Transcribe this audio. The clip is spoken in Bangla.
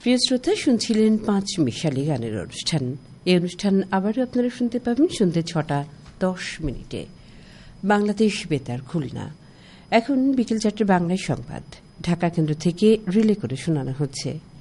প্রিয় শ্রোতা, শুনছিলেন 5 মিশালি গানের অনুষ্ঠান। এই অনুষ্ঠান আবারও আপনারা শুনতে পাবেন সন্ধ্যে 6:10 বাংলাদেশ বেতার খুলনা। এখন বিকেল 4টে বাংলায় সংবাদ ঢাকা কেন্দ্র থেকে রিলে করে শোনানো হচ্ছে।